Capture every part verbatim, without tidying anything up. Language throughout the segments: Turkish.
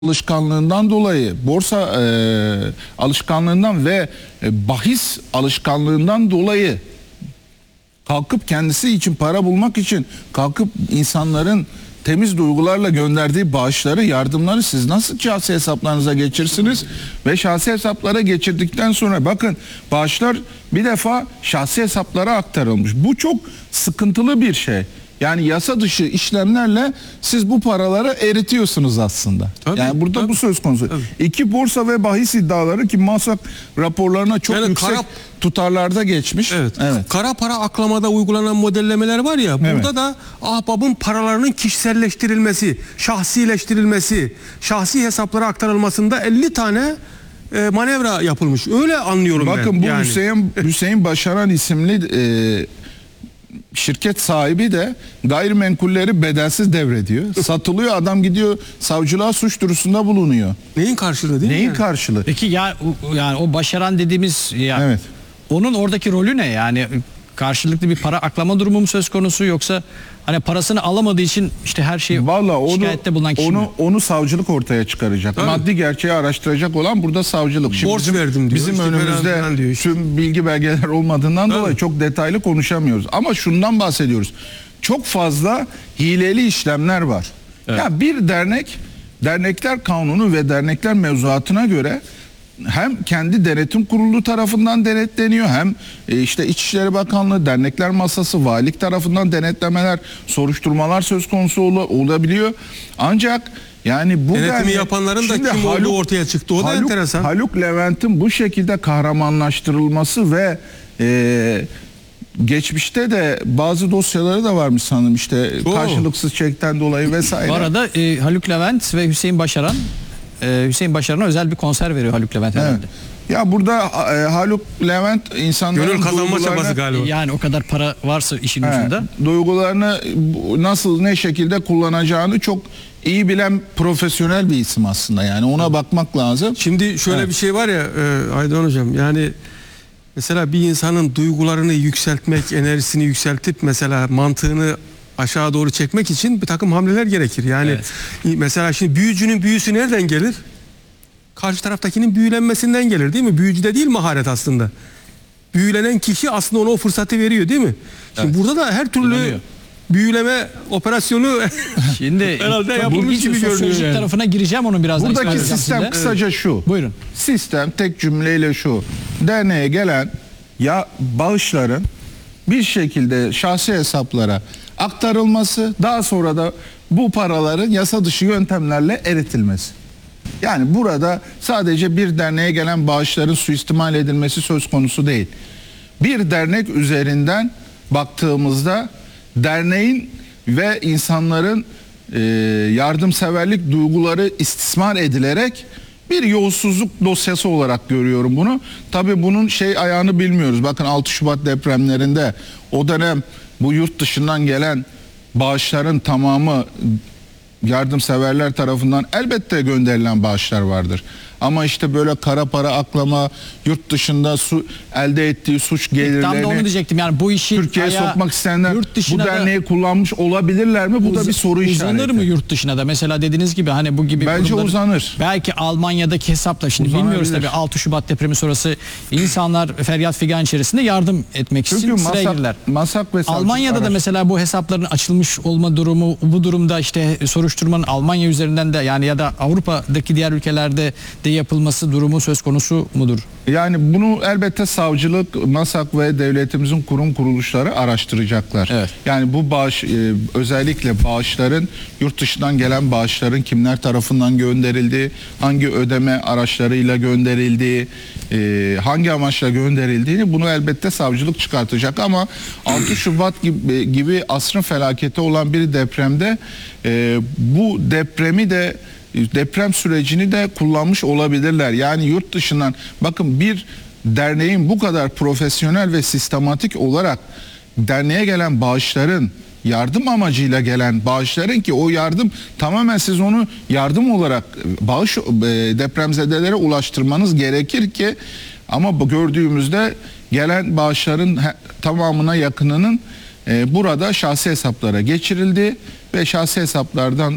alışkanlığından dolayı, borsa e, alışkanlığından ve e, bahis alışkanlığından dolayı kalkıp kendisi için para bulmak için kalkıp insanların temiz duygularla gönderdiği bağışları, yardımları siz nasıl şahsi hesaplarınıza geçirsiniz? Ve şahsi hesaplara geçirdikten sonra bakın bağışlar bir defa şahsi hesaplara aktarılmış. Bu çok sıkıntılı bir şey. Yani yasa dışı işlemlerle siz bu paraları eritiyorsunuz aslında. Tabii, yani burada tabii. bu söz konusu. Tabii. İki borsa ve bahis iddiaları ki MASAK raporlarına çok yani yüksek kara, tutarlarda geçmiş. Evet. evet. Kara para aklamada uygulanan modellemeler var ya. Burada evet. da ahbabın paralarının kişiselleştirilmesi, şahsileştirilmesi, şahsi hesaplara aktarılmasında elli tane e, manevra yapılmış. Öyle anlıyorum Bakın, ben. Bakın bu yani. Hüseyin Hüseyin Başaran isimli e, şirket sahibi de gayrimenkulleri bedelsiz devrediyor. Satılıyor, adam gidiyor savcılığa suç duyurusunda bulunuyor. Neyin karşılığı değil mi? Neyin yani? karşılığı? Peki ya yani o Başaran dediğimiz yani evet. onun oradaki rolü ne? Yani karşılıklı bir para aklama durumu mu söz konusu, yoksa hani parasını alamadığı için işte her şeyi Vallahi şikayette onu, bulunan kişi onu, mi? Onu savcılık ortaya çıkaracak. Tabii. Maddi gerçeği araştıracak olan burada savcılık. Şimdi Borç bizim, verdim diyor. Bizim işte önümüzde diyor işte. tüm bilgi belgeler olmadığından Tabii. dolayı çok detaylı konuşamıyoruz. Ama şundan bahsediyoruz. Çok fazla hileli işlemler var. Evet. Ya bir dernek, dernekler kanunu ve dernekler mevzuatına göre hem kendi denetim kurulu tarafından denetleniyor, hem işte İçişleri Bakanlığı, dernekler masası, valilik tarafından denetlemeler, soruşturmalar söz konusu olabiliyor. Ancak yani bu denetimi dernek, yapanların da kim Haluk, olduğu ortaya çıktı. O da Haluk, enteresan. Haluk Levent'in bu şekilde kahramanlaştırılması ve e, geçmişte de bazı dosyaları da varmış sanırım, işte Oo. karşılıksız çekten dolayı vesaire. Bu arada e, Haluk Levent ve Hüseyin Başaran Ee, Hüseyin Başaran'a özel bir konser veriyor Haluk Levent herhalde. Evet. Ya burada e, Haluk Levent insanların gönül kazanma çabası galiba. Yani o kadar para varsa işin evet, ucunda. Duygularını nasıl, ne şekilde kullanacağını çok iyi bilen profesyonel bir isim aslında. Yani ona evet. bakmak lazım. Şimdi şöyle evet. bir şey var ya e, Aydan Hocam, yani mesela bir insanın duygularını yükseltmek, enerjisini yükseltip mesela mantığını aşağı doğru çekmek için bir takım hamleler gerekir. Yani evet. mesela şimdi büyücünün büyüsü nereden gelir? Karşı taraftakinin büyülenmesinden gelir, değil mi? Büyücüde değil maharet aslında. Büyülenen kişi aslında ona o fırsatı veriyor, değil mi? Şimdi evet. burada da her türlü Büyüleniyor. büyüleme operasyonu şimdi herhalde yapılmış gibi görünüyor. Yani. tarafına gireceğim onun birazdan. Buradaki sistem size. kısaca evet. şu. Buyurun. Sistem tek cümleyle şu. Derneğe gelen ya bağışların bir şekilde şahsi hesaplara aktarılması, daha sonra da bu paraların yasa dışı yöntemlerle eritilmesi. Yani burada sadece bir derneğe gelen bağışların suistimal edilmesi söz konusu değil. Bir dernek üzerinden baktığımızda derneğin ve insanların e, yardımseverlik duyguları istismar edilerek bir yolsuzluk dosyası olarak görüyorum bunu. Tabii bunun şey ayağını bilmiyoruz. Bakın altı Şubat depremlerinde o dönem bu yurt dışından gelen bağışların tamamı yardımseverler tarafından elbette gönderilen bağışlar vardır. Ama işte böyle kara para aklama, yurt dışında su elde ettiği suç gelirlerini tam da onu diyecektim. Yani bu işi Türkiye'ye sokmak isteyenler bu derneği kullanmış olabilirler mi? Bu uz, da bir soru işareti. Uzanır mı yurt dışına da? Mesela dediğiniz gibi hani bu gibi bence uzanır. Belki Almanya'daki hesapla, şimdi bilmiyoruz tabii, altı Şubat depremi sonrası insanlar feryat figan içerisinde yardım etmek Çünkü için sıraya girdiler. Masak ve Almanya'da araç. da mesela bu hesapların açılmış olma durumu, bu durumda işte soruşturmanın Almanya üzerinden de yani ya da Avrupa'daki diğer ülkelerde de yapılması durumu söz konusu mudur? Yani bunu elbette savcılık, MASAK ve devletimizin kurum kuruluşları araştıracaklar. Evet. Yani bu bağış, e, özellikle bağışların, yurt dışından gelen bağışların kimler tarafından gönderildiği, hangi ödeme araçlarıyla gönderildiği, e, hangi amaçla gönderildiğini bunu elbette savcılık çıkartacak. Ama altı Şubat gibi, gibi asrın felaketi olan bir depremde e, bu depremi de deprem sürecini de kullanmış olabilirler. Yani yurt dışından bakın, bir derneğin bu kadar profesyonel ve sistematik olarak derneğe gelen bağışların, yardım amacıyla gelen bağışların, ki o yardım tamamen siz onu yardım olarak bağış depremzedelere ulaştırmanız gerekir ki, ama gördüğümüzde gelen bağışların tamamına yakınının burada şahsi hesaplara geçirildi ve şahsi hesaplardan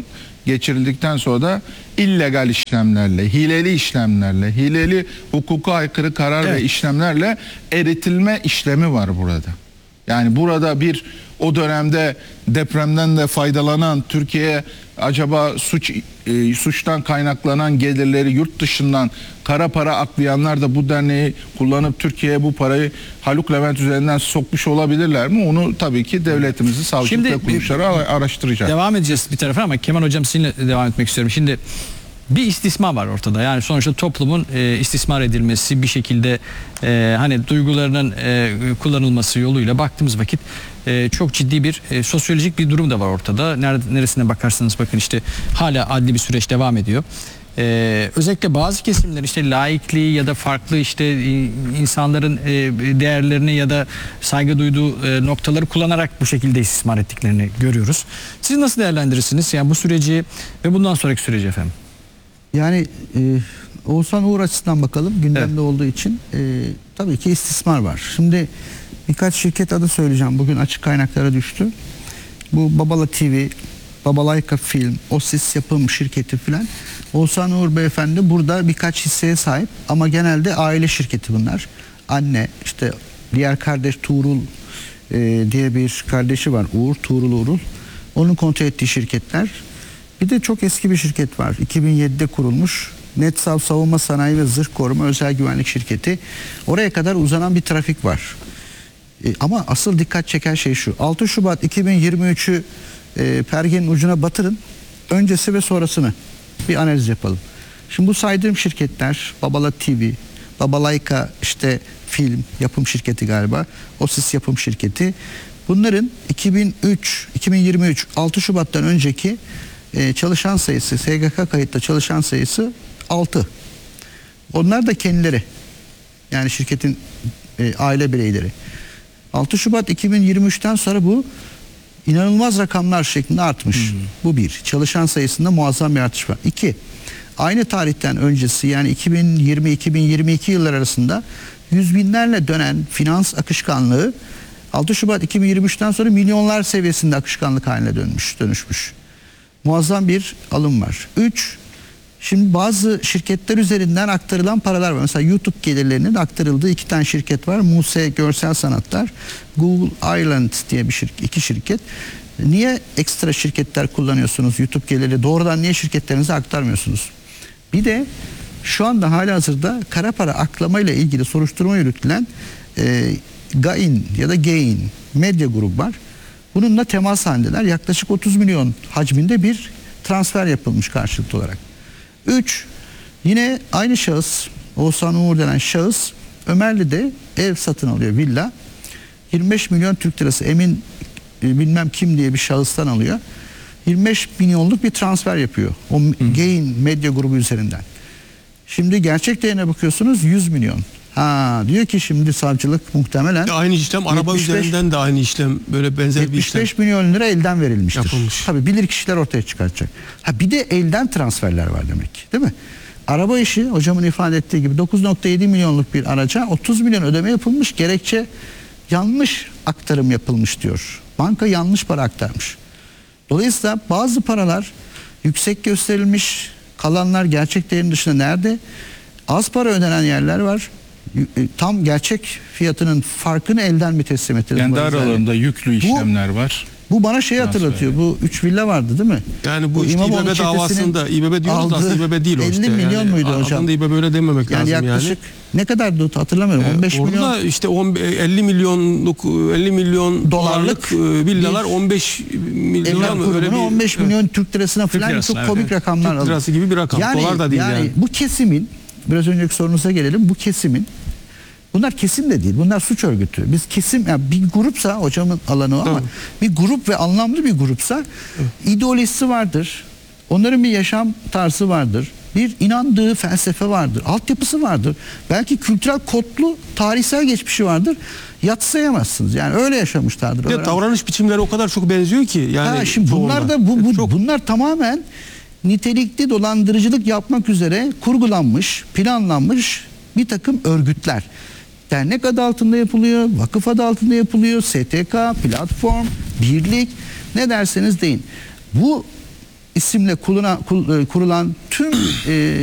geçirildikten sonra da illegal işlemlerle, hileli işlemlerle, hileli hukuka aykırı karar Evet. ve işlemlerle eritilme işlemi var burada. Yani burada bir o dönemde depremden de faydalanan Türkiye'ye acaba suç e, suçtan kaynaklanan gelirleri yurt dışından kara para aklayanlar da bu derneği kullanıp Türkiye'ye bu parayı Haluk Levent üzerinden sokmuş olabilirler mi? Onu tabii ki devletimizi, savcılık Şimdi ve kuruluşları ara- araştıracak. Devam edeceğiz bir tarafa ama Kemal Hocam sizinle devam etmek istiyorum. Şimdi bir istismar var ortada. Yani sonuçta toplumun e, istismar edilmesi bir şekilde e, hani duygularının e, kullanılması yoluyla baktığımız vakit e, çok ciddi bir e, sosyolojik bir durum da var ortada. Nerede, neresine bakarsanız bakın işte hala adli bir süreç devam ediyor. Ee, özellikle bazı kesimler işte laikliği ya da farklı işte e, insanların e, değerlerini ya da saygı duyduğu e, noktaları kullanarak bu şekilde istismar ettiklerini görüyoruz. Siz nasıl değerlendirirsiniz yani bu süreci ve bundan sonraki süreci efendim? Yani e, Oğuzhan Uğur açısından bakalım gündemde evet. olduğu için e, tabii ki istismar var. Şimdi birkaç şirket adı söyleyeceğim. Bugün açık kaynaklara düştü. Bu Babala T V, Babalayka Film, Osis Yapım şirketi filan. Oğuzhan Uğur beyefendi burada birkaç hisseye sahip ama genelde aile şirketi bunlar. Anne, işte diğer kardeş Tuğrul e, diye bir kardeşi var. Uğur, Tuğrul Uğurul. Onun kontrol ettiği şirketler. Bir de çok eski bir şirket var. iki bin yedide kurulmuş. Netsav Savunma Sanayi ve Zırh Koruma Özel Güvenlik Şirketi. Oraya kadar uzanan bir trafik var. E, ama asıl dikkat çeken şey şu. altı Şubat iki bin yirmi üçü e, pergenin ucuna batırın. Öncesi ve sonrasını bir analiz yapalım. Şimdi bu saydığım şirketler Babala T V, Babalayka işte film yapım şirketi galiba. Osis yapım şirketi. Bunların iki bin üç, iki bin yirmi üç altı Şubat'tan önceki e, çalışan sayısı, S G K kayıtlı çalışan sayısı altı. Onlar da kendileri. Yani şirketin e, aile bireyleri. altı Şubat iki bin yirmi üçten sonra bu inanılmaz rakamlar şeklinde artmış. Hmm. Bu bir. Çalışan sayısında muazzam bir artış var. İki. Aynı tarihten öncesi yani iki bin yirmi iki bin yirmi iki yıllar arasında yüz binlerle dönen finans akışkanlığı altı Şubat iki bin yirmi üçten sonra milyonlar seviyesinde akışkanlık haline dönmüş, dönüşmüş. Muazzam bir alım var. Üç. Şimdi bazı şirketler üzerinden aktarılan paralar var. Mesela YouTube gelirlerinin aktarıldığı iki tane şirket var. Muse Görsel Sanatlar, Google Island diye bir şirket, iki şirket. Niye ekstra şirketler kullanıyorsunuz YouTube geliri? Doğrudan niye şirketlerinize aktarmıyorsunuz? Bir de şu anda halihazırda kara para aklamayla ilgili soruşturma yürütülen e, Gain ya da Gain medya grubu var. Bununla temas halindeler. Yaklaşık otuz milyon hacminde bir transfer yapılmış karşılıklı olarak. Üç, yine aynı şahıs, Oğuzhan Uğur denen şahıs Ömerli'de ev satın alıyor, villa. yirmi beş milyon Türk lirası, emin e, bilmem kim diye bir şahıstan alıyor. yirmi beş milyonluk bir transfer yapıyor. O Hı. Gain medya grubu üzerinden. Şimdi gerçek değerine bakıyorsunuz yüz milyon. Ha diyor ki şimdi savcılık muhtemelen aynı işlem araba yetmiş beş üzerinden de aynı işlem, böyle benzer bir işlem. yetmiş beş milyon lira elden verilmiştir. Yapılmış. Tabii bilir kişiler ortaya çıkartacak. Ha bir de elden transferler var demek, değil mi? Araba işi hocamın ifade ettiği gibi dokuz nokta yedi milyonluk bir araca otuz milyon ödeme yapılmış. Gerekçe yanlış aktarım yapılmış diyor. Banka yanlış para aktarmış. Dolayısıyla bazı paralar yüksek gösterilmiş, kalanlar gerçek değerin dışında nerede? Az para ödenen yerler var. Tam gerçek fiyatının farkını elden mi teslim ettiler? Kendi aralarında yüklü işlemler bu, var. Bu bana şey hatırlatıyor. Bu üç villa vardı değil mi? Yani bu, bu işte İBB davasında, İBB diyoruz da aslında İBB değil o işte. elli milyon yani, muydu hocam? Aslında İBB öyle dememek yani lazım yaklaşık, yani. Ne kadardı hatırlamıyorum. on beş Orada milyon. işte elli milyonluk elli milyon dolarlık villalar on beş milyon mı öyle bir on beş milyon evet. Türk lirasına falan lirası, çok evet. komik rakamlar aldı. Türk lirası gibi bir rakam. Yani, dolar da değil yani. yani. Bu kesimin, biraz önceki sorunuza gelelim. Bu kesimin, bunlar kesim de değil. Bunlar suç örgütü. Biz kesim, yani bir grupsa, hocamın alanı o ama tamam. bir grup ve anlamlı bir grupsa evet. ideolojisi vardır. Onların bir yaşam tarzı vardır. Bir inandığı felsefe vardır. Altyapısı vardır. Belki kültürel kodlu tarihsel geçmişi vardır. Yatsıyamazsınız. Yani öyle yaşamışlardır. Bir de davranış biçimleri o kadar çok benziyor ki. Yani ha, şimdi bunlar da bu, bu bunlar tamamen nitelikli dolandırıcılık yapmak üzere kurgulanmış, planlanmış bir takım örgütler. Dernek adı altında yapılıyor, vakıf adı altında yapılıyor, S T K, platform, birlik, ne derseniz deyin. Bu isimle kuluna, kul- e, kurulan tüm e,